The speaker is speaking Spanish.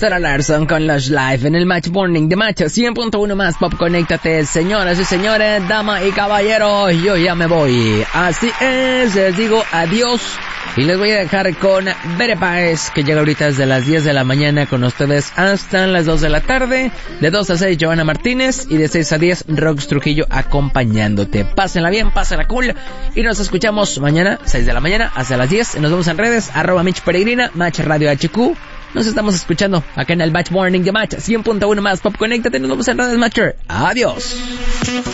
Sarah Larson con Lush Life en el Match Morning de Match 100.1 más Pop. Conéctate, señoras y señores, damas y caballeros, yo ya me voy. Así es, les digo adiós y les voy a dejar con Bere Páez, que llega ahorita desde las 10 de la mañana con ustedes hasta las 2 de la tarde. De 2 a 6 Joana Martínez y de 6 a 10 Rox Trujillo acompañándote. Pásenla bien, pásenla cool y nos escuchamos mañana 6 de la mañana hasta las 10. Nos vemos en redes, @Mitch Peregrina, Match Radio HQ. Nos estamos escuchando acá en el Match Morning de Match 100.1 más Pop. Conéctate, nos vemos en redes, Matcher. Adiós.